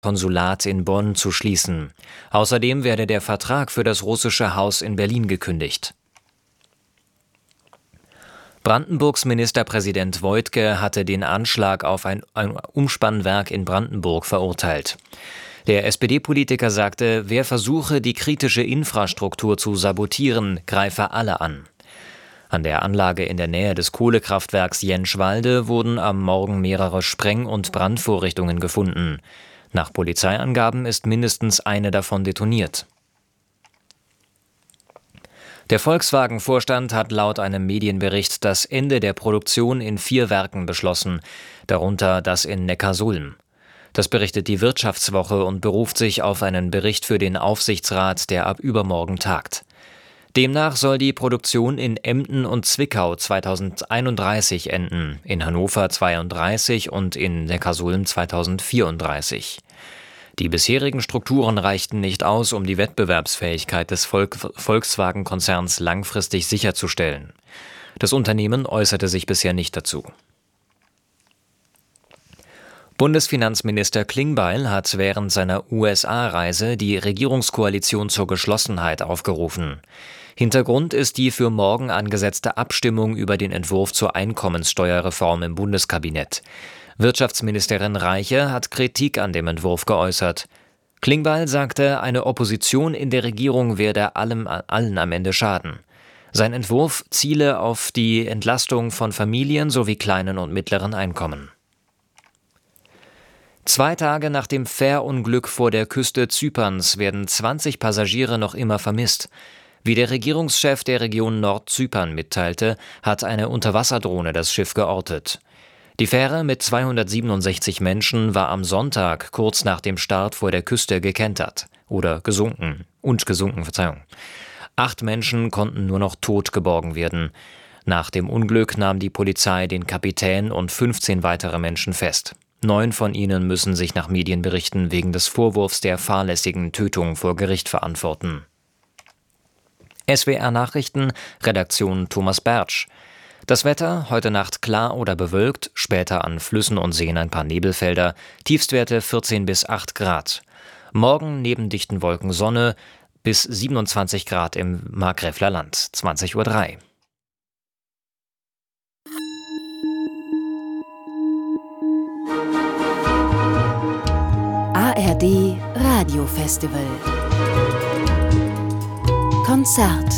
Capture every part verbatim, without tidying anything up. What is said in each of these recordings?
Konsulat in Bonn zu schließen. Außerdem werde der Vertrag für das russische Haus in Berlin gekündigt. Brandenburgs Ministerpräsident Woidke hatte den Anschlag auf ein, ein Umspannwerk in Brandenburg verurteilt. Der S P D-Politiker sagte, wer versuche, die kritische Infrastruktur zu sabotieren, greife alle an. An der Anlage in der Nähe des Kohlekraftwerks Jenschwalde wurden am Morgen mehrere Spreng- und Brandvorrichtungen gefunden. Nach Polizeiangaben ist mindestens eine davon detoniert. Der Volkswagen-Vorstand hat laut einem Medienbericht das Ende der Produktion in vier Werken beschlossen, darunter das in Neckarsulm. Das berichtet die Wirtschaftswoche und beruft sich auf einen Bericht für den Aufsichtsrat, der ab übermorgen tagt. Demnach soll die Produktion in Emden und Zwickau zweitausendeinunddreißig enden, in Hannover zweiunddreißig und in Neckarsulm zweitausendvierunddreißig. Die bisherigen Strukturen reichten nicht aus, um die Wettbewerbsfähigkeit des Volk- Volkswagen-Konzerns langfristig sicherzustellen. Das Unternehmen äußerte sich bisher nicht dazu. Bundesfinanzminister Klingbeil hat während seiner U S A-Reise die Regierungskoalition zur Geschlossenheit aufgerufen. Hintergrund ist die für morgen angesetzte Abstimmung über den Entwurf zur Einkommenssteuerreform im Bundeskabinett. Wirtschaftsministerin Reiche hat Kritik an dem Entwurf geäußert. Klingbeil sagte, eine Opposition in der Regierung werde allem, allen am Ende schaden. Sein Entwurf ziele auf die Entlastung von Familien sowie kleinen und mittleren Einkommen. Zwei Tage nach dem Fährunglück vor der Küste Zyperns werden zwanzig Passagiere noch immer vermisst. Wie der Regierungschef der Region Nordzypern mitteilte, hat eine Unterwasserdrohne das Schiff geortet. Die Fähre mit zweihundertsiebenundsechzig Menschen war am Sonntag kurz nach dem Start vor der Küste gekentert oder gesunken und gesunken, Verzeihung. Acht Menschen konnten nur noch tot geborgen werden. Nach dem Unglück nahm die Polizei den Kapitän und fünfzehn weitere Menschen fest. Neun von ihnen müssen sich nach Medienberichten wegen des Vorwurfs der fahrlässigen Tötung vor Gericht verantworten. S W R Nachrichten, Redaktion Thomas Bertsch. Das Wetter, heute Nacht klar oder bewölkt, später an Flüssen und Seen ein paar Nebelfelder, Tiefstwerte vierzehn bis acht Grad. Morgen neben dichten Wolken Sonne, bis siebenundzwanzig Grad im Markgräfler Land, zwanzig Uhr drei. A R D Radiofestival Konzert.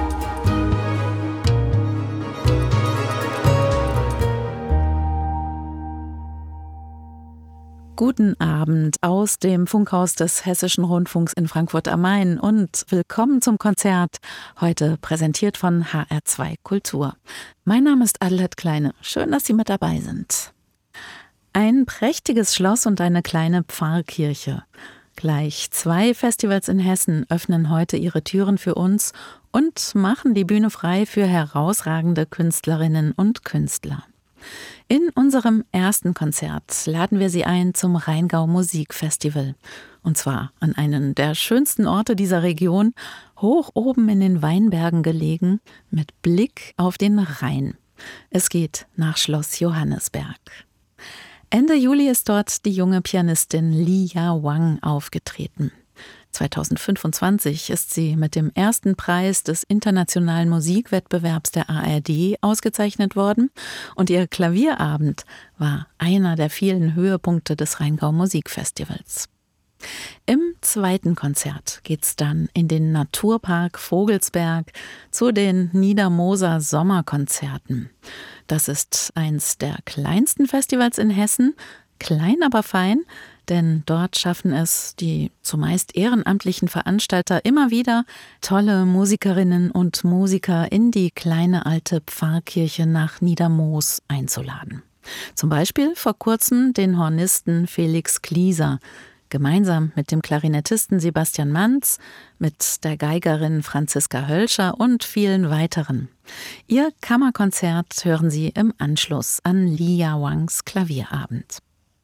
Guten Abend aus dem Funkhaus des Hessischen Rundfunks in Frankfurt am Main und willkommen zum Konzert, heute präsentiert von H R zwei Kultur. Mein Name ist Adelheid Kleine, schön, dass Sie mit dabei sind. Ein prächtiges Schloss und eine kleine Pfarrkirche. Gleich zwei Festivals in Hessen öffnen heute ihre Türen für uns und machen die Bühne frei für herausragende Künstlerinnen und Künstler. In unserem ersten Konzert laden wir Sie ein zum Rheingau Musikfestival. Und zwar an einen der schönsten Orte dieser Region, hoch oben in den Weinbergen gelegen, mit Blick auf den Rhein. Es geht nach Schloss Johannisberg. Ende Juli ist dort die junge Pianistin Lia Wang aufgetreten. zweitausendfünfundzwanzig ist sie mit dem ersten Preis des internationalen Musikwettbewerbs der A R D ausgezeichnet worden und ihr Klavierabend war einer der vielen Höhepunkte des Rheingau Musikfestivals. Im zweiten Konzert geht's dann in den Naturpark Vogelsberg zu den Niedermoser Sommerkonzerten. Das ist eins der kleinsten Festivals in Hessen, klein aber fein, denn dort schaffen es die zumeist ehrenamtlichen Veranstalter immer wieder, tolle Musikerinnen und Musiker in die kleine alte Pfarrkirche nach Niedermoos einzuladen. Zum Beispiel vor kurzem den Hornisten Felix Klieser, gemeinsam mit dem Klarinettisten Sebastian Manz, mit der Geigerin Franziska Hölscher und vielen weiteren. Ihr Kammerkonzert hören Sie im Anschluss an Lia Wangs Klavierabend.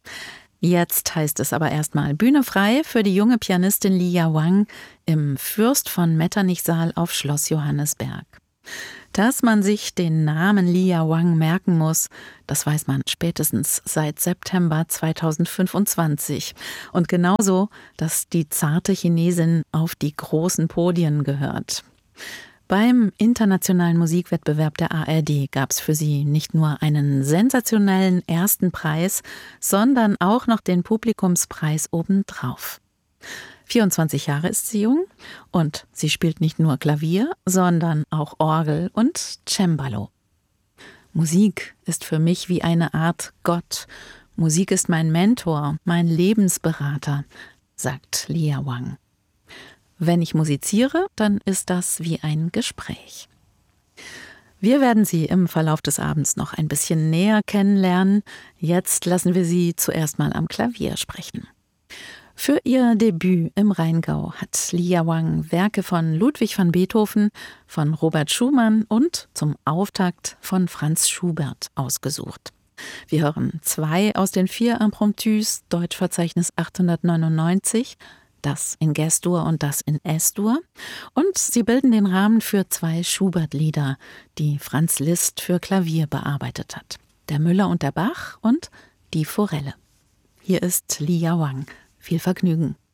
Jetzt heißt es aber erstmal Bühne frei für die junge Pianistin Lia Wang im Fürst von Metternich-Saal auf Schloss Johannisberg. Dass man sich den Namen Lia Wang merken muss, das weiß man spätestens seit September zweitausendfünfundzwanzig. Und genauso, dass die zarte Chinesin auf die großen Podien gehört. Beim internationalen Musikwettbewerb der A R D gab es für sie nicht nur einen sensationellen ersten Preis, sondern auch noch den Publikumspreis obendrauf. vierundzwanzig Jahre ist sie jung und sie spielt nicht nur Klavier, sondern auch Orgel und Cembalo. Musik ist für mich wie eine Art Gott. Musik ist mein Mentor, mein Lebensberater, sagt Lia Wang. Wenn ich musiziere, dann ist das wie ein Gespräch. Wir werden sie im Verlauf des Abends noch ein bisschen näher kennenlernen. Jetzt lassen wir sie zuerst mal am Klavier sprechen. Für ihr Debüt im Rheingau hat Lia Wang Werke von Ludwig van Beethoven, von Robert Schumann und zum Auftakt von Franz Schubert ausgesucht. Wir hören zwei aus den vier Impromptus, Deutschverzeichnis achthundertneunundneunzig, das in Ges-Dur und das in Es-Dur. Und sie bilden den Rahmen für zwei Schubert-Lieder, die Franz Liszt für Klavier bearbeitet hat. Der Müller und der Bach und die Forelle. Hier ist Lia Wang. Viel Vergnügen.